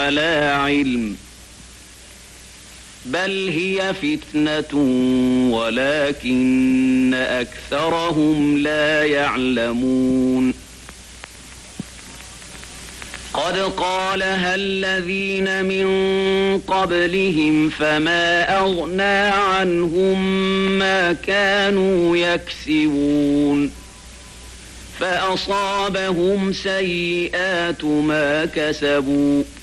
على علم بل هي فتنة ولكن أكثرهم لا يعلمون قد قالها الذين من قبلهم فما أغنى عنهم ما كانوا يكسبون فأصابهم سيئات ما كسبوا